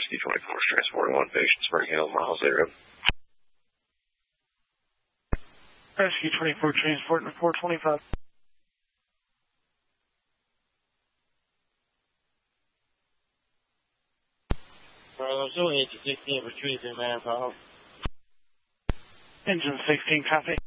Rescue 24 is transporting one patient, Spring Hill, mile 0. Rescue 24 transporting 425. I'm showing engine 16 retrieving manpower. Engine 16, copy.